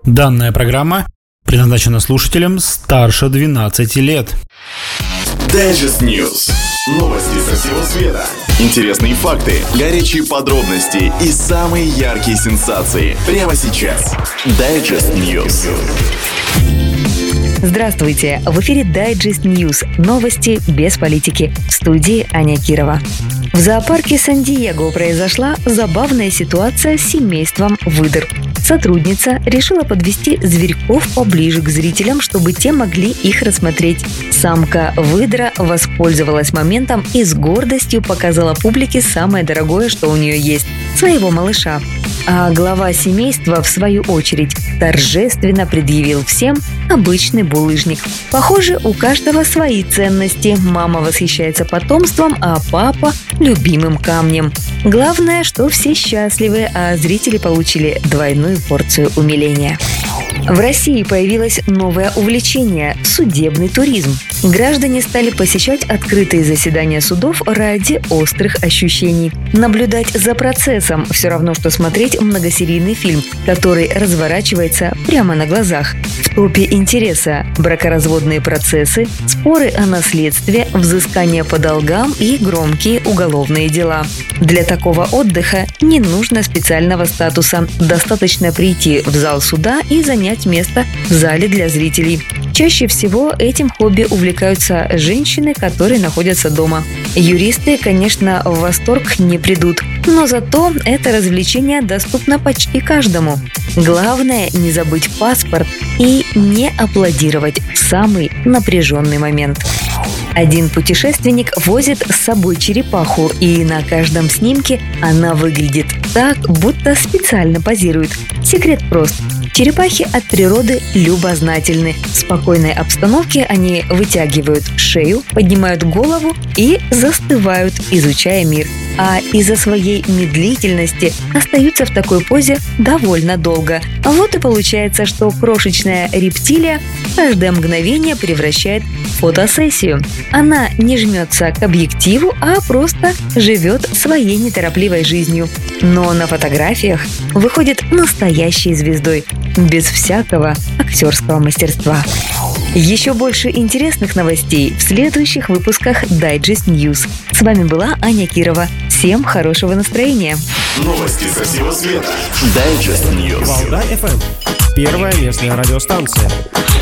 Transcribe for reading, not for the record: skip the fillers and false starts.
Данная программа предназначена слушателям старше 12 лет. Digest News. Новости со всего света. Интересные факты, горячие подробности и самые яркие сенсации. Прямо сейчас. Digest News. Здравствуйте! В эфире Digest News. Новости без политики. В студии Аня Кирова. В зоопарке Сан-Диего произошла забавная ситуация с семейством выдр. Сотрудница решила подвести зверьков поближе к зрителям, чтобы те могли их рассмотреть. Самка выдра воспользовалась моментом и с гордостью показала публике самое дорогое, что у нее есть – своего малыша. А глава семейства, в свою очередь, торжественно предъявил всем обычный булыжник. Похоже, у каждого свои ценности. Мама восхищается потомством, а папа – любимым камнем. Главное, что все счастливы, а зрители получили двойную порцию умиления. В России появилось новое увлечение – судебный туризм. Граждане стали посещать открытые заседания судов ради острых ощущений. Наблюдать за процессом – все равно, что смотреть многосерийный фильм, который разворачивается прямо на глазах. В топе интереса – бракоразводные процессы, споры о наследстве, взыскания по долгам и громкие уголовные дела. Для такого отдыха не нужно специального статуса. Достаточно прийти в зал суда и занять место в зале для зрителей. Чаще всего этим хобби увлекаются женщины, которые находятся дома. Юристы, конечно, в восторг не придут, но зато это развлечение доступно почти каждому. Главное – не забыть паспорт и не аплодировать в самый напряженный момент. Один путешественник возит с собой черепаху, и на каждом снимке она выглядит так, будто специально позирует. Секрет прост. Черепахи от природы любознательны. В спокойной обстановке они вытягивают шею, поднимают голову и застывают, изучая мир. А из-за своей медлительности остаются в такой позе довольно долго. Вот и получается, что крошечная рептилия каждое мгновение превращает в фотосессию. Она не жмется к объективу, а просто живет своей неторопливой жизнью. Но на фотографиях выходит настоящей звездой, без всякого актерского мастерства. Еще больше интересных новостей в следующих выпусках Digest News. С вами была Аня Кирова. Всем хорошего настроения. Новости со всего света. Digest News. Валдай FM. Первая местная радиостанция.